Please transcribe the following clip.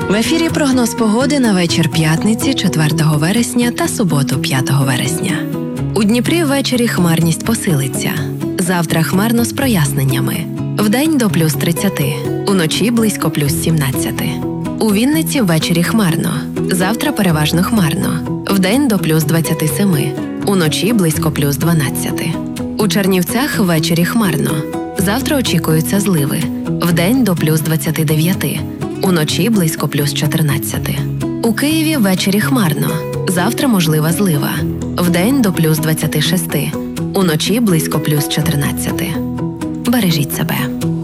В ефірі прогноз погоди на вечір п'ятниці 4 вересня та суботу 5 вересня. У Дніпрі ввечері хмарність посилиться. Завтра хмарно з проясненнями. Вдень до плюс 30, уночі близько плюс 17. У Вінниці ввечері хмарно. Завтра переважно хмарно. Вдень до плюс 27, уночі близько плюс 12. У Чернівцях ввечері хмарно. Завтра очікуються зливи. Вдень до плюс 29, уночі близько плюс 14. У Києві ввечері хмарно. Завтра можлива злива. Вдень до плюс 26, уночі близько плюс 14. Бережіть себе.